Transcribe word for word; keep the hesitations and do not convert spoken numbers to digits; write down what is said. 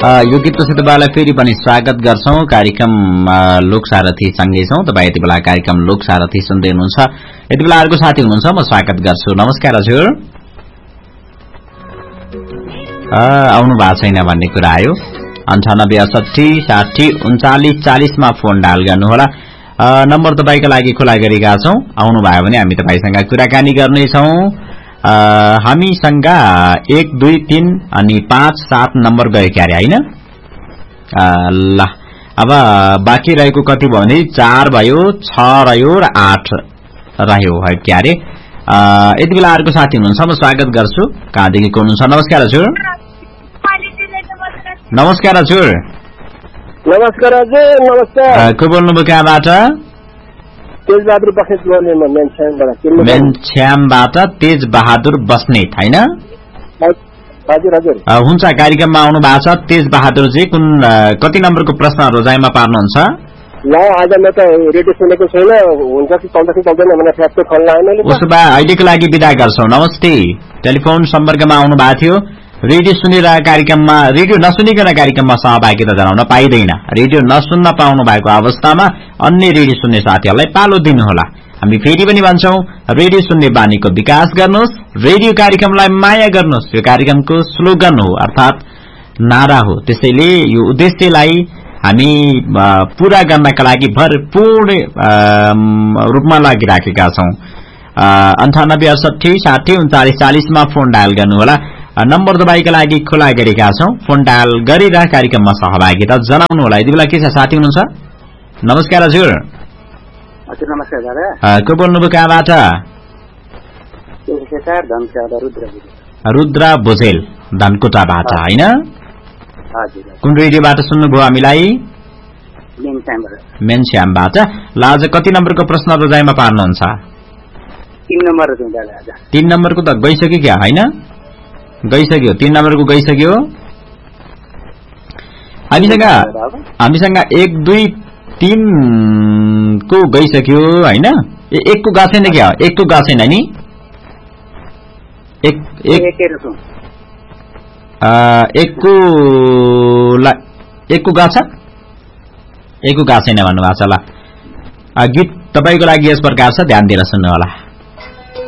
यो गीतपछि तपाईँलाई फेरि पनि स्वागत गर्छौं। कार्यक्रम लोक सारथी सँगै छौं। तपाईँ यति बेला कार्यक्रम लोक सारथी सुन्दै हुनुहुन्छ। यति बेला अर्को साथी हुनुहुन्छ, म स्वागत गर्छु। नमस्कार हजुर। आउनु भएको छैन भन्ने कुरा आयो। अन्ठानब्बे अठसट्ठी साठी उन्चालिस चालिसमा फोन डायल गर्नुहोला। नम्बर तपाईँको लागि खुला गरेका छौं। आउनु भयो भने हामी तपाईँसँग कुराकानी गर्नेछौं। हामीसँग एक दुई तीन अनि पाँच सात नम्बर गयो क्यारे होइन। ल अब बाँकी रहेको कति भयो भने चार भयो, छ रह्यो र आठ रह्यो है क्यारे। यति बेला अर्को साथी हुनुहुन्छ, म स्वागत गर्छु। कहाँदेखि को हुनुहुन्छ? नमस्कार हजुर। नमस्कार हजुर। नमस्कार हजुर। नमस्कार। को बोल्नुभयो कहाँबाट? तेजबहादुर बस्नेत बोल्ने म मेनछ्यामबाट। मेनछ्यामबाट तेज बहादुर बस्नेत होइन? हजुर हजुर। हुन्छ, कार्यक्रममा आउनु भएको छ तेज बहादुरजी। कुन कति नम्बरको प्रश्न रोजाइमा पार्नुहुन्छ? ल आज म त रेडियो सुनेको छैन, हुन्छ कि पाउँछ कि पाउँदैन भनेर फ्याक्टो खोल्न आएन। उसो भए अहिलेको लागि बिदा गर्छौं। नमस्ते। टेलिफोन सम्पर्कमा आउनु भएको थियो। रेडियो सुनिरहेको कार्यक्रममा, रेडियो नसुनिकन कार्यक्रममा सहभागिता जनाउन पाइँदैन। रेडियो नसुन्न पाउनु भएको अवस्थामा अन्य रेडियो सुन्ने साथीहरूलाई पालो दिनुहोला। हामी फेरि पनि भन्छौं, रेडियो सुन्ने बानीको विकास गर्नुहोस्, रेडियो कार्यक्रमलाई माया गर्नुहोस्। यो कार्यक्रमको स्लोगन हो, अर्थात नारा हो। त्यसैले यो उद्देश्यलाई हामी पूरा गर्नका लागि भरपूर्ण रूपमा लागिराखेका छौं। अन्ठानब्बे अठसट्ठी साठी उन्चालिस चालिसमा फोन डायल गर्नुहोला। नम्बर तपाईँको लागि खुला गरेका छौं। फोन डायल गरेर कार्यक्रममा सहभागिता जनाउनु होला। यति बेला के छ साथी हुनुहुन्छ? नमस्कार हजुर। हजुर नमस्कार दादा। को बोल्नुभयो कहाँबाट? रुद्र भुजेल धनकुटाबाट होइन? कुन रेडियोबाट सुन्नुभयो हामीलाई? मेनछ्यामबाट। ल आज कति नम्बरको प्रश्न रोजाइमा पार्नुहुन्छ? तीन नम्बर। तीन नम्बरको त गइसक्यो क्या होइन? गइसक्यो। तीन नम्बरको गइसक्यो। हामीसँग हामीसँग एक दुई तीन को गइसक्यो होइन? एक को गएको छैन क्या? एक को गएको छैन नि? एक एक एक को एक को गएको छ? एक को गएको छैन भन्नुभएको छ। ल गीत तपाईँको लागि यस प्रकार छ, ध्यान दिएर सुन्नु होला।